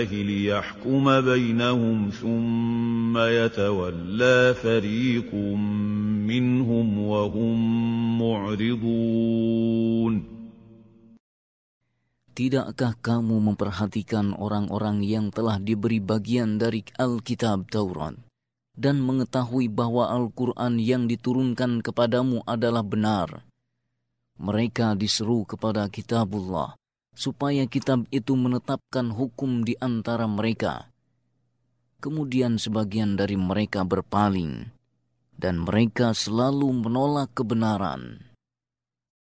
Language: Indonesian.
ليحكم بينهم ثم يتولى فريق منهم وهم معرضون. Tidakkah kamu memperhatikan orang-orang yang telah diberi bagian dari Alkitab Taurat dan mengetahui bahwa Al-Quran yang diturunkan kepadamu adalah benar? Mereka diseru kepada kitabullah supaya kitab itu menetapkan hukum di antara mereka. Kemudian sebagian dari mereka berpaling, dan mereka selalu menolak kebenaran.